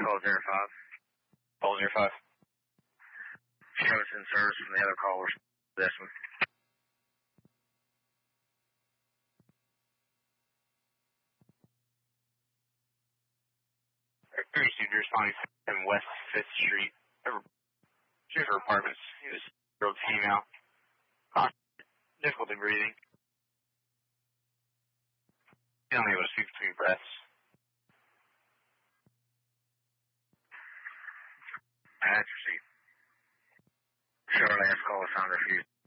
call 05. Call 05. Show us in service from the other callers. This one. 32 responding from West 5th Street. Two of her apartments. He was a female. Difficulty breathing. He's only able to speak between breaths. At your seat. Show our last call assigned refused.